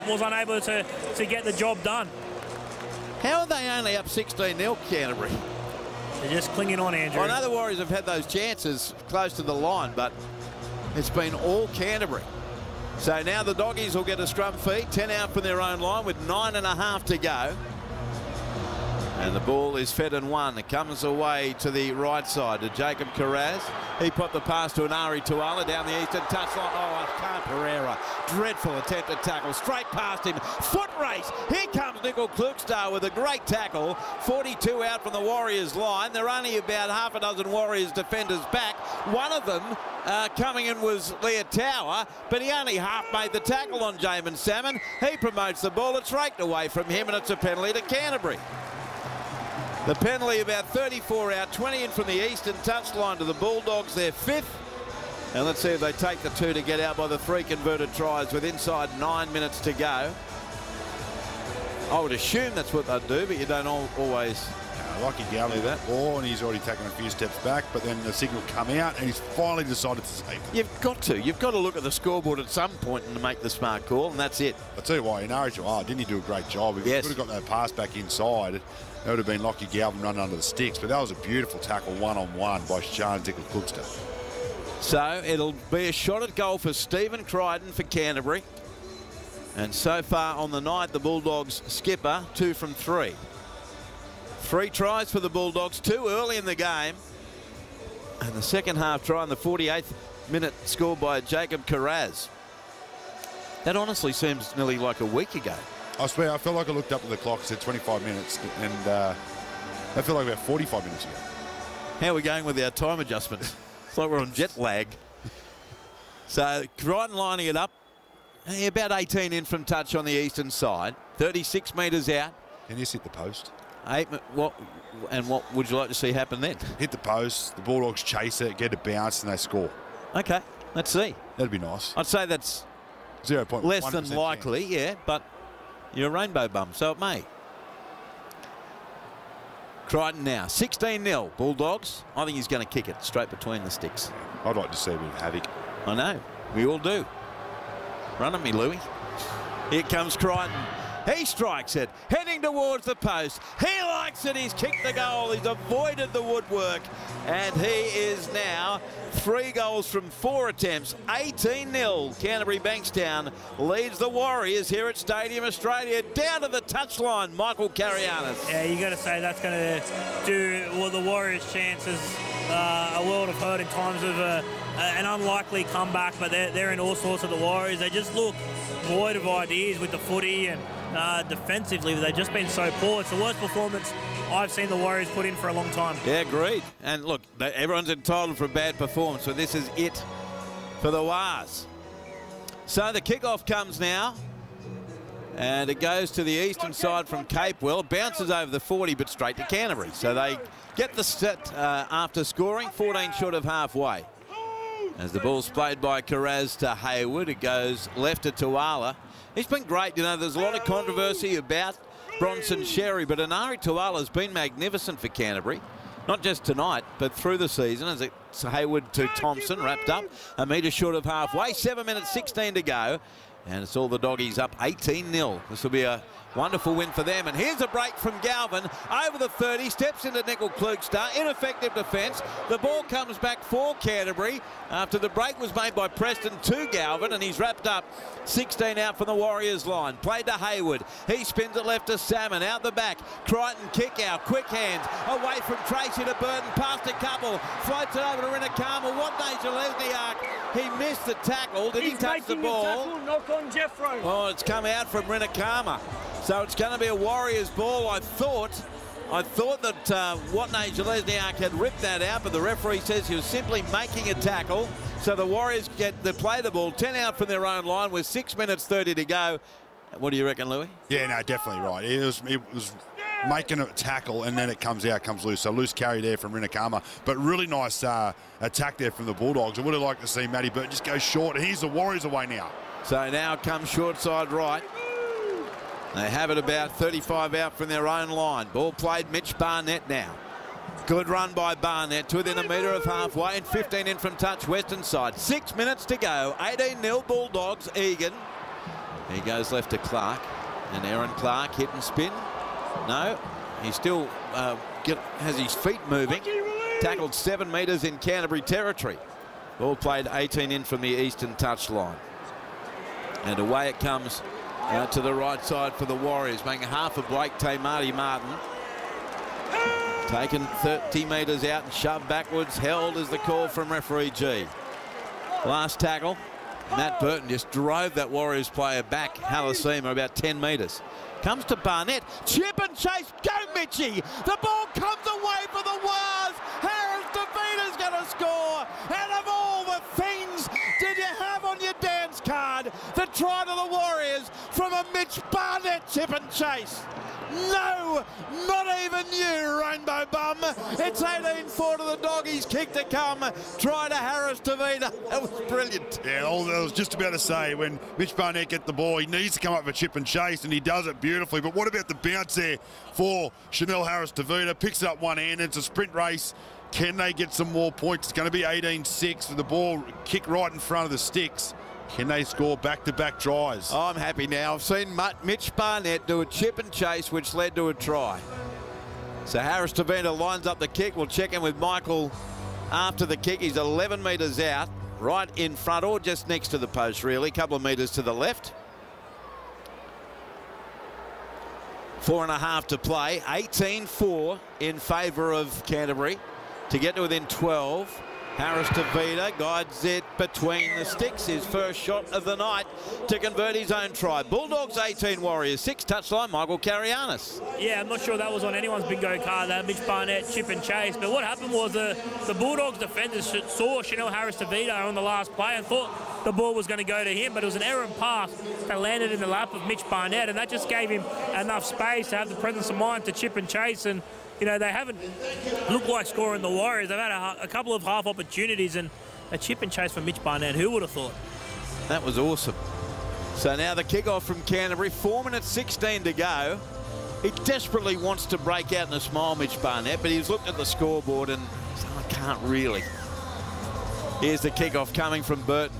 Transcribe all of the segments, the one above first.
was unable to get the job done. How are they only up 16-0, Canterbury? They're just clinging on, Andrew. I know the Warriors have had those chances close to the line, but it's been all Canterbury. So now the Doggies will get a scrum feed, 10 out from their own line with 9.5 to go. And the ball is fed and won. It comes away to the right side to Jacob Carraz. He put the pass to Anari Tuala down the eastern touchline. Oh, Khan Pereira. Dreadful attempt at tackle. Straight past him. Foot race. Here comes Nickel Klukstar with a great tackle. 42 out from the Warriors line. There are only about half a dozen Warriors defenders back. One of them coming in was Leah Tower, but he only half made the tackle on Jamin Salmon. He promotes the ball. It's raked away from him, and it's a penalty to Canterbury. The penalty about 34 out, 20 in from the eastern touchline to the Bulldogs, their fifth. And let's see if they take the two to get out by the 3 converted tries with inside 9 minutes to go. I would assume that's what they'd do, but you don't always Lockie Galvin do that ball, and he's already taken a few steps back, but then the signal come out, and he's finally decided to save it. You've got to look at the scoreboard at some point and make the smart call, and that's it. I'll tell you why, didn't he do a great job? If he could have got that pass back inside, it would have been Lockie Galvin running under the sticks, but that was a beautiful tackle one-on-one by Sean Nickel Klukstar. So it'll be a shot at goal for Stephen Crichton for Canterbury. And so far on the night, the Bulldogs skipper, 2 from 3. 3 tries for the Bulldogs, 2 early in the game. And the second half try in the 48th minute scored by Jacob Carraz. That honestly seems nearly like a week ago. I swear, I felt like I looked up at the clock and said 25 minutes, and that felt like about 45 minutes ago. How are we going with our time adjustments? It's like we're on jet lag. So Crichton lining it up. About 18 in from touch on the eastern side. 36 metres out. Can you hit the post? What would you like to see happen then? Hit the post, the Bulldogs chase it, get it bounced, and they score. Okay, let's see. That'd be nice. I'd say that's 0.1% less than likely, chance. yeah, but you're a rainbow bum, so it may. Crichton now, 16-0, Bulldogs. I think he's going to kick it straight between the sticks. I'd like to see a bit of havoc. I know, we all do. Run at me, Louie. Here comes Crichton. He strikes it, heading towards the post. He likes it, he's kicked the goal, he's avoided the woodwork, and he is now 3 goals from 4 attempts, 18-0. Canterbury Bankstown leads the Warriors here at Stadium Australia. Down to the touchline, Michael Carianis. Yeah, you got to say that's going to do the Warriors' chances a world of hurt in times of an unlikely comeback, but they're in all sorts of the Warriors. They just look void of ideas with the footy, and defensively they've just been so poor. It's the worst performance I've seen the Warriors put in for a long time. Yeah, agreed. And look, everyone's entitled for a bad performance, so this is it for the Wars. So the kickoff comes now, and it goes to the eastern side from Capewell. Bounces over the 40, but straight to Canterbury. So they get the set after scoring, 14 short of halfway. As the ball's played by Carraz to Hayward, it goes left to Tuala. He's been great. You know, there's a lot of controversy about Bronson Xerri, but Anari Tuala has been magnificent for Canterbury. Not just tonight, but through the season, as it's Hayward to Thompson, wrapped up, a metre short of halfway, 7 minutes 16 to go. And it's all the Doggies up 18-0. This will be a wonderful win for them. And here's a break from Galvin over the 30, steps into Nickel Klukstar. Ineffective defence. The ball comes back for Canterbury after the break was made by Preston to Galvin, and he's wrapped up 16 out from the Warriors line. Played to Hayward. He spins it left to Salmon. Out the back. Crichton kick out. Quick hands. Away from Tracy to Burton. Past a couple. Floats it over to Rinakama. Watney Jelezniak. He missed the tackle. Did he touch the ball? Tackle, knock on Jeffro. Oh, it's come out from Rinakama. So it's going to be a Warriors ball. I thought that Watney Jelezniak had ripped that out, but the referee says he was simply making a tackle. So the Warriors get to play the ball, 10 out from their own line with 6 minutes 30 to go. What do you reckon, Louis? Yeah, no, definitely right. It was making a tackle, and then it comes loose. So loose carry there from Rinakama, but really nice attack there from the Bulldogs. I would have liked to see Matty Burton just go short. He's the Warriors away now. So now comes short side right. They have it about 35 out from their own line. Ball played, Mitch Barnett now. Good run by Barnett to within a metre of halfway, and 15 in from touch, western side. 6 minutes to go, 18-0 Bulldogs, Egan. He goes left to Clark. And Aaron Clark hit and spin. No, he still has his feet moving. Tackled 7 metres in Canterbury territory. Ball played 18 in from the eastern touchline. And away it comes to the right side for the Warriors, making half a Blake Marty Martin. Taken 30 metres out and shoved backwards. Held is the call from referee G. Last tackle. Matt Burton just drove that Warriors player back, Halasima, about 10 metres. Comes to Barnett. Chip and chase. Go, Mitchie. The ball comes away for the Wars. Harris DeVita's going to score. And of all the things did you have on your dance card, the try to the Warriors from a Mitch Barnett chip and chase. No, not even you, Rainbow Bum. It's 18-4 to the Doggies. Kick to come. Try to Harris DeVita. That was brilliant. Yeah, all I was just about to say, when Mitch Barnett gets the ball, he needs to come up for chip and chase, and he does it beautifully. But what about the bounce there for Chanel Harris DeVita? Picks it up one hand. It's a sprint race. Can they get some more points? It's going to be 18-6 with the ball kick right in front of the sticks. Can they score back-to-back tries? Oh, I'm happy now. I've seen Mitch Barnett do a chip and chase, which led to a try. So Harris DeVita lines up the kick. We'll check in with Michael after the kick. He's 11 metres out, right in front, or just next to the post, really. A couple of metres to the left. 4.5 to play. 18-4 in favour of Canterbury to get to within 12. Harris DeVita guides it between the sticks. His first shot of the night to convert his own try. Bulldogs 18, Warriors 6. Touchline, Michael Carianis. Yeah, I'm not sure that was on anyone's bingo card, that Mitch Barnett chip and chase. But what happened was the Bulldogs defenders saw Chanel Harris DeVita on the last play and thought the ball was going to go to him, but it was an errant pass that landed in the lap of Mitch Barnett, and that just gave him enough space to have the presence of mind to chip and chase. And you know, they haven't looked like scoring the Warriors. They've had a couple of half opportunities, and a chip and chase from Mitch Barnett. Who would have thought? That was awesome. So now the kickoff from Canterbury, 4 minutes 16 to go. He desperately wants to break out in a smile, Mitch Barnett, but he's looked at the scoreboard and said, I can't really. Here's the kickoff coming from Burton.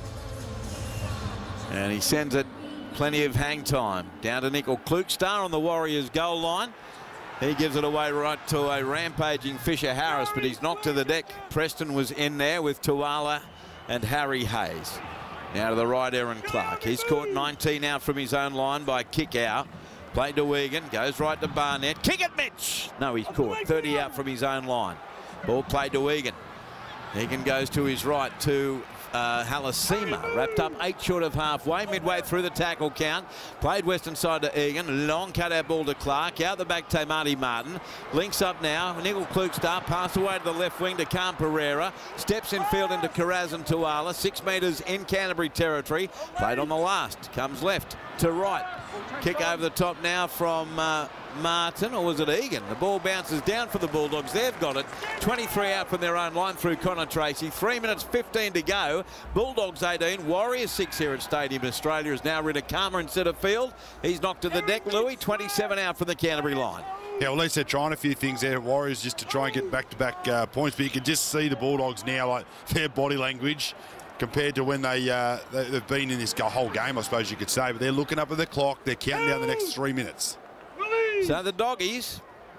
And he sends it plenty of hang time. Down to Nickel Klukstar on the Warriors goal line. He gives it away right to a rampaging Fisher Harris, but he's knocked to the deck. Preston was in there with Tuala and Harry Hayes. Now to the right, Aaron Clark. He's caught 19 out from his own line by kick out. Played to Wigan, goes right to Barnett. Kick it, Mitch! No, he's caught 30 out from his own line. Ball played to Egan. Egan goes to his right to Halasima, wrapped up 8 short of halfway, midway through the tackle count. Played western side to Egan, long cut-out ball to Clark, out the back to Marty Martin. Links up now, Nickel Klukstar, pass away to the left wing to Cam Pereira. Steps in field into Karaz and Tuala, 6 metres in Canterbury territory. Played on the last, comes left to right. Kick over the top now from Martin, or was it Egan? The ball bounces down for the Bulldogs. They've got it. 23 out from their own line through Connor Tracy. 3 minutes 15 to go. Bulldogs 18, Warriors 6 here at Stadium Australia. Is now Rinakama in centre field. He's knocked to the deck. Louis, 27 out from the Canterbury line. Yeah, well, at least they're trying a few things there, Warriors, just to try and get back-to-back points. But you can just see the Bulldogs now, like their body language compared to when they've been in this whole game, I suppose you could say. But they're looking up at the clock. They're counting down the next 3 minutes. So the Doggies,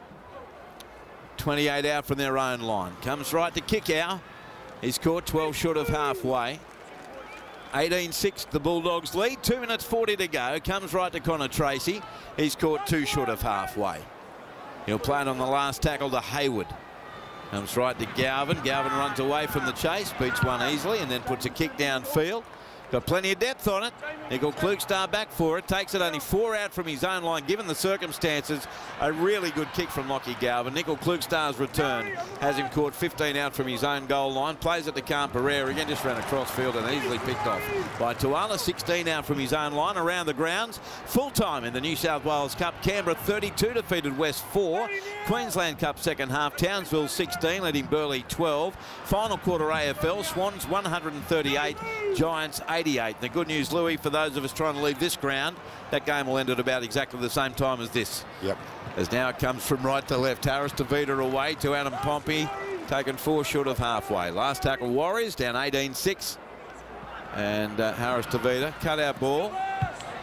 28 out from their own line. Comes right to Kickow. He's caught 12 short of halfway. 18-6 the Bulldogs lead. 2 minutes 40 to go. Comes right to Connor Tracy. He's caught 2 short of halfway. He'll play it on the last tackle to Hayward. Comes right to Galvin. Galvin runs away from the chase, beats one easily, and then puts a kick downfield. Got plenty of depth on it. Nickel Klukstar back for it. Takes it only 4 out from his own line, given the circumstances. A really good kick from Lockie Galvin. Nickel Klukstar's return has him caught 15 out from his own goal line. Plays it to Cam Pereira. Again, just ran across field and easily picked off by Tuala. 16 out from his own line. Around the grounds. Full time in the New South Wales Cup. Canberra 32 defeated West 4. Queensland Cup second half. Townsville 16, leading Burleigh 12. Final quarter AFL. Swans 138. Giants 88. The good news, Louis, for those of us trying to leave this ground, that game will end at about exactly the same time as this. Yep. As now it comes from right to left. Harris DeVita away to Adam Pompey, taken 4 short of halfway. Last tackle Warriors down 18-6. And Harris DeVita, cut out ball.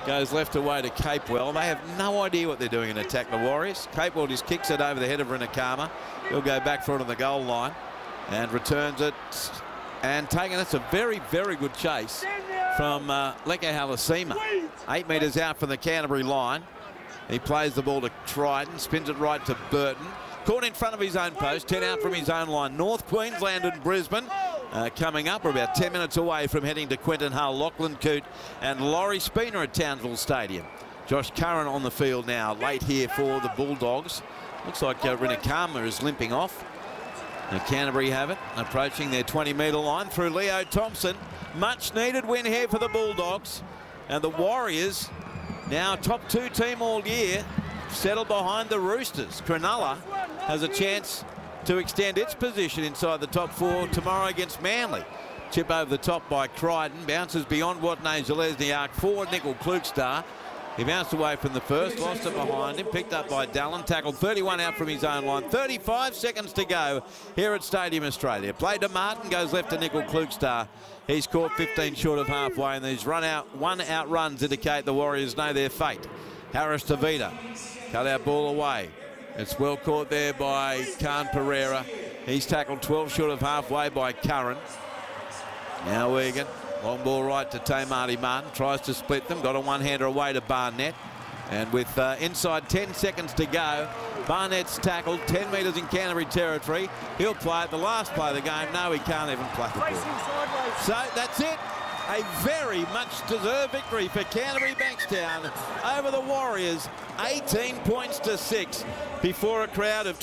goes left away to Capewell. They have no idea what they're doing in attack, the Warriors. Capewell just kicks it over the head of Rinakama. He'll go back for it on the goal line and returns it and taking it. It's a very, very good chase from Leke Halasima. 8 metres out from the Canterbury line. He plays the ball to Triton, spins it right to Burton. Caught in front of his own post, 10 out from his own line. North Queensland and Brisbane coming up. We're about 10 minutes away from heading to Quentin Hull, Lachlan Coote and Laurie Spooner at Townsville Stadium. Josh Curran on the field now, late here for the Bulldogs. Looks like Rinakama is limping off. Now Canterbury have it, approaching their 20-metre line through Leo Thompson. Much needed win here for the Bulldogs. And the Warriors, now top 2 team all year, settled behind the Roosters. Cronulla has a chance to extend its position inside the top 4 tomorrow against Manly. Chip over the top by Crichton, bounces beyond Watney Zelezniak for Nickel Klukstar. He bounced away from the first, lost it behind him, picked up by Dallin, tackled 31 out from his own line. 35 seconds to go here at Stadium Australia. Played to Martin, goes left to Nickel Klukstar. He's caught 15 short of halfway, and these one-out runs indicate the Warriors know their fate. Harris Tavita, cut our ball away. It's well caught there by Khan Pereira. He's tackled 12 short of halfway by Curran. Now Wigan, long ball right to Tamati Martin, tries to split them, got a one-hander away to Barnett. And with inside 10 seconds to go, Barnett's tackled 10 metres in Canterbury territory. He'll play it, the last play of the game. No, he can't even play the ball. So that's it. A very much deserved victory for Canterbury Bankstown over the Warriors, 18 points to 6 before a crowd of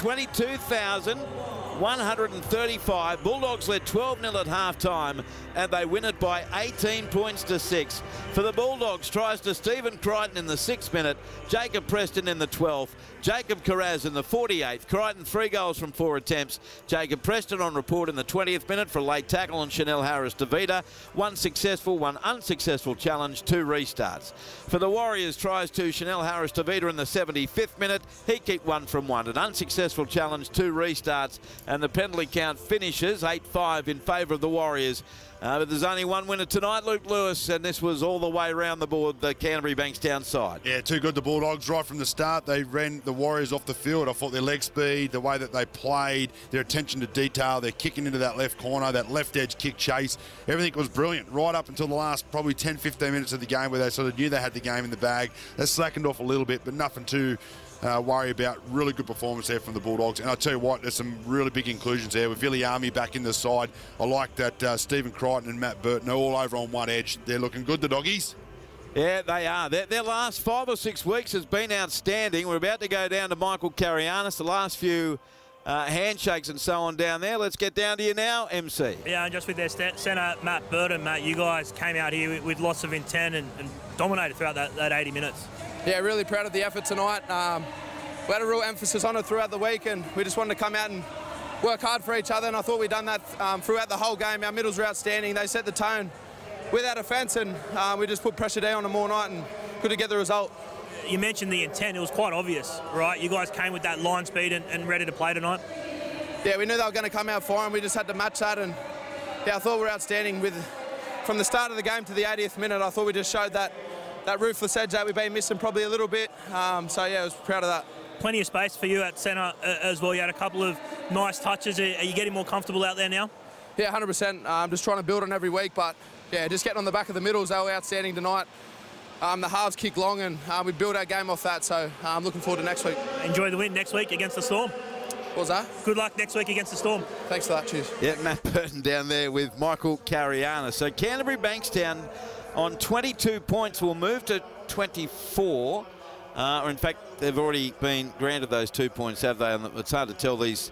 22,135. Bulldogs led 12-0 at half-time, and they win it by 18 points to 6. For the Bulldogs, tries to Stephen Crichton in the 6th minute, Jacob Preston in the 12th, Jacob Carraz in the 48th. Crichton 3 goals from 4 attempts. Jacob Preston on report in the 20th minute for a late tackle on Chanel Harris-Tavita. 1 successful, 1 unsuccessful challenge, 2 restarts. For the Warriors, tries to Chanel Harris-Tavita in the 75th minute. He kicked 1 from 1. An unsuccessful challenge, 2 restarts, and the penalty count finishes 8-5 in favour of the Warriors. But there's only one winner tonight, Luke Lewis, and this was all the way around the board, the Canterbury Bankstown side. Yeah, too good, the Bulldogs. Right from the start, they ran the Warriors off the field. I thought their leg speed, the way that they played, their attention to detail, their kicking into that left corner, that left edge kick chase, everything was brilliant right up until the last probably 10-15 minutes of the game where they sort of knew they had the game in the bag. They slackened off a little bit, but nothing too worry about. Really good performance there from the Bulldogs. And I tell you what, there's some really big inclusions there with Viliami back in the side. I like that Stephen Crichton and Matt Burton are all over on one edge. They're looking good, the doggies. Yeah, they are. Their last 5 or 6 weeks has been outstanding. We're about to go down to Michael Carianis. The last few handshakes and so on down there. Let's get down to you now, MC. Yeah, and just with their centre, Matt Burton, Matt, you guys came out here with lots of intent and dominated throughout that 80 minutes. Yeah, really proud of the effort tonight. We had a real emphasis on it throughout the week, and we just wanted to come out and work hard for each other, and I thought we'd done that throughout the whole game. Our middles were outstanding. They set the tone with our defence, and we just put pressure down on them all night and good to get the result. You mentioned the intent. It was quite obvious, right? You guys came with that line speed and ready to play tonight. Yeah, we knew they were going to come out for them. We just had to match that, and yeah, I thought we were outstanding from the start of the game to the 80th minute. I thought we just showed that ruthless edge that we've been missing probably a little bit. So yeah, I was proud of that. Plenty of space for you at centre as well. You had a couple of nice touches. Are you getting more comfortable out there now? Yeah, 100%. I'm just trying to build on every week, but yeah, just getting on the back of the middles. They were outstanding tonight. The halves kick long, and we build our game off that, so I'm looking forward to next week. Enjoy the win next week against the Storm. What was that? Good luck next week against the Storm. Thanks for that, cheers. Yeah, Matt Burton down there with Michael Carianis. So Canterbury Bankstown on 22 points will move to 24. Or in fact, they've already been granted those 2 points, have they? And it's hard to tell these.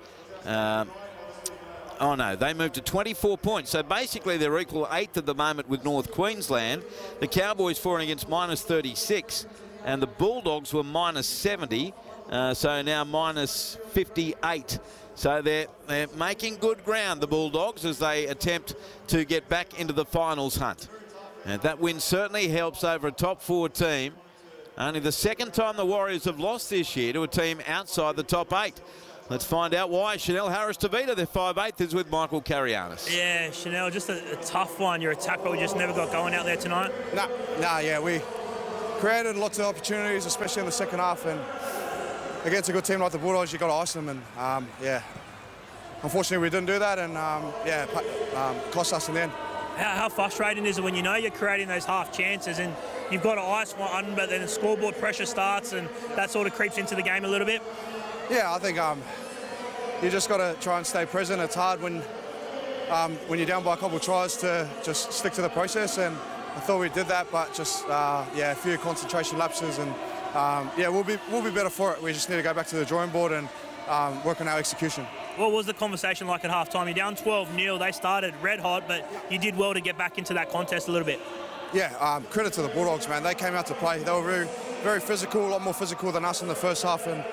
Oh no, they moved to 24 points. So basically they're equal 8th at the moment with North Queensland. The Cowboys fought against minus 36 and the Bulldogs were minus 70. So now minus 58. So they're making good ground, the Bulldogs, as they attempt to get back into the finals hunt. And that win certainly helps over a top 4 team. Only the second time the Warriors have lost this year to a team outside the top 8. Let's find out why. Chanel Harris-Tavita, their 5/8, is with Michael Carianis. Yeah, Chanel, just a tough one. Your attack probably just never got going out there tonight. Yeah, we created lots of opportunities, especially in the second half. And against a good team like the Bulldogs, you got to ice them. And yeah, unfortunately we didn't do that, and cost us in the end. How frustrating is it when you know you're creating those half chances and you've got to ice one, but then the scoreboard pressure starts and that sort of creeps into the game a little bit? Yeah, I think you just got to try and stay present. It's hard when you're down by a couple of tries to just stick to the process, and I thought we did that, but just a few concentration lapses, and we'll be better for it. We just need to go back to the drawing board and work on our execution. What was the conversation like at half-time? You're down 12-0. They started red hot, but you did well to get back into that contest a little bit. Yeah, credit to the Bulldogs, man. They came out to play. They were very, very physical, a lot more physical than us in the first half, and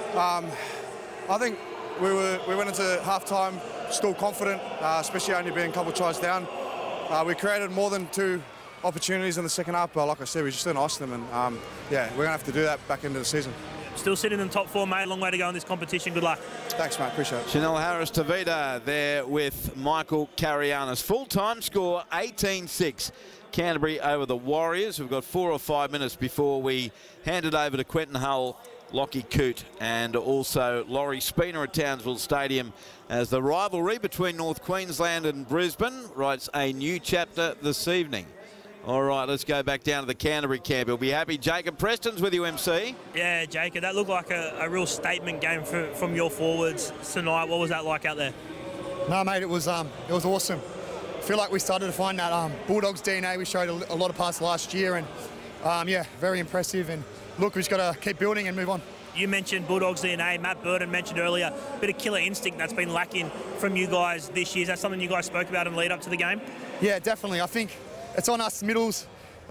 I think we went into half-time still confident, especially only being a couple of tries down. We created more than 2 opportunities in the second half, but like I said, we just didn't ice them, and we're going to have to do that back into the season. Still sitting in the top 4, mate. Long way to go in this competition. Good luck. Thanks, mate. Appreciate it. Chanel Harris-Tavita there with Michael Carianis. Full-time score, 18-6. Canterbury over the Warriors. We've got 4 or 5 minutes before we hand it over to Quentin Hull, Lockie Coote, and also Laurie Spina at Townsville Stadium as the rivalry between North Queensland and Brisbane writes a new chapter this evening. All right, let's go back down to the Canterbury camp. He'll be happy. Jacob Preston's with you, MC. Yeah, Jacob, that looked like a real statement game from your forwards tonight. What was that like out there? No, mate, it was awesome. I feel like we started to find that Bulldogs DNA. We showed a lot of parts last year, and very impressive. And look, we've just got to keep building and move on. You mentioned Bulldogs DNA. Matt Burton mentioned earlier a bit of killer instinct that's been lacking from you guys this year. Is that something you guys spoke about in lead up to the game? Yeah, definitely. I think it's on us middles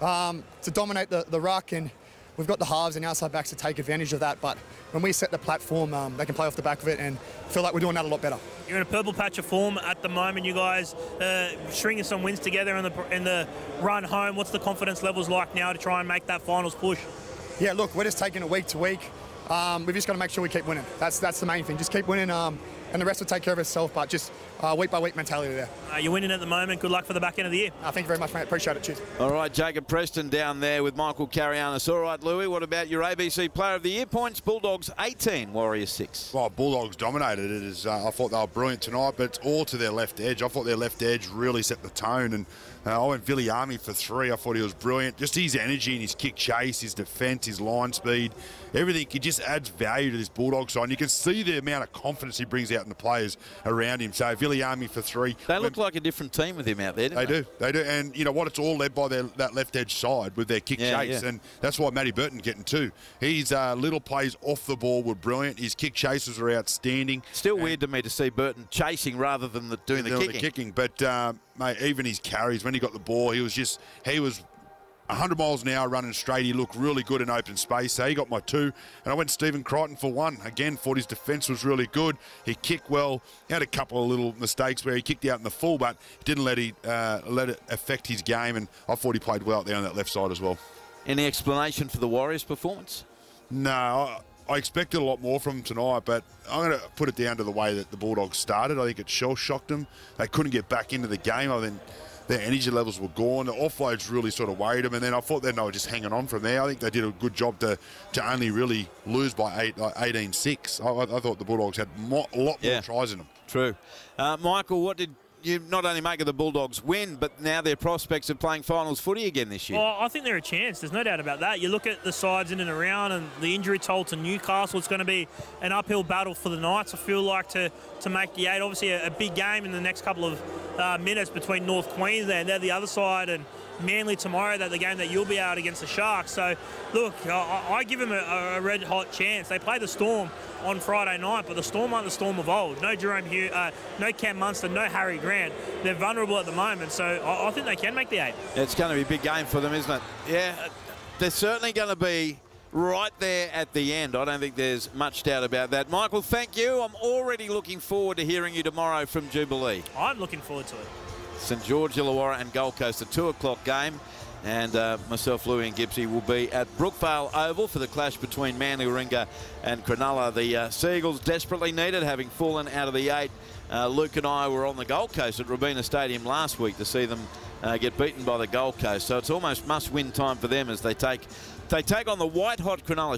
to dominate the ruck, and we've got the halves and outside backs to take advantage of that. But when we set the platform, they can play off the back of it, and I feel like we're doing that a lot better. You're in a purple patch of form at the moment. You guys stringing some wins together in the run home. What's the confidence levels like now to try and make that finals push? Yeah, look, we're just taking it week to week. We've just got to make sure we keep winning. That's the main thing. Just keep winning, and the rest will take care of itself. But just week by week mentality there. You're winning at the moment. Good luck for the back end of the year. Thank you very much, mate. Appreciate it. Cheers. All right, Jacob Preston down there with Michael Carianis. All right, Louis, what about your ABC Player of the Year points? Bulldogs 18, Warriors 6. Well, Bulldogs dominated it. I thought they were brilliant tonight, but it's all to their left edge. I thought their left edge really set the tone, and I went Viliami for 3. I thought he was brilliant. Just his energy and his kick chase, his defence, his line speed, everything. He just adds value to this Bulldog side. And you can see the amount of confidence he brings out in the players around him. So Viliami for 3. They look like a different team with him out there, don't they? They do. And you know what? It's all led by that left edge side with their kick chase. Yeah. And that's why Matty Burton getting 2. His little plays off the ball were brilliant. His kick chases are outstanding. Still weird to me to see Burton chasing rather than doing the kicking. But, mate, even his carries, when he got the ball, he was 100 miles an hour running straight. He looked really good in open space. So he got my 2. And I went Stephen Crichton for 1. Again, thought his defence was really good. He kicked well. He had a couple of little mistakes where he kicked out in the full, but didn't let it affect his game. And I thought he played well out there on that left side as well. Any explanation for the Warriors' performance? No, I expected a lot more from him tonight, but I'm going to put it down to the way that the Bulldogs started. I think it shell-shocked them. They couldn't get back into the game. I think their energy levels were gone. The offloads really sort of worried them, and then I thought then they were just hanging on from there. I think they did a good job to only really lose by 18-6. I thought the Bulldogs had a lot more tries in them. True. Michael, what did you not only make of the Bulldogs win, but now their prospects of playing finals footy again this year? Well, I think they're a chance. There's no doubt about that. You look at the sides in and around and the injury toll to Newcastle. It's going to be an uphill battle for the Knights. I feel like to make the 8. Obviously, a big game in the next couple of minutes between North Queensland. They're the other side, and Manly tomorrow, the game that you'll be out against the Sharks. So, look, I give them a red-hot chance. They play the Storm on Friday night, but the Storm aren't the Storm of old. No Jerome Hughes, no Cam Munster, no Harry Grant. They're vulnerable at the moment, so I think they can make the 8. It's going to be a big game for them, isn't it? Yeah, they're certainly going to be right there at the end. I don't think there's much doubt about that. Michael, thank you. I'm already looking forward to hearing you tomorrow from Jubilee. I'm looking forward to it. St George, Illawarra and Gold Coast, a 2 o'clock game. And myself, Louis and Gibbsy will be at Brookvale Oval for the clash between Manly Warringah and Cronulla. The Seagulls desperately needed, having fallen out of the 8. Luke and I were on the Gold Coast at Robina Stadium last week to see them get beaten by the Gold Coast. So it's almost must-win time for them as they take They take on the white-hot Cronulla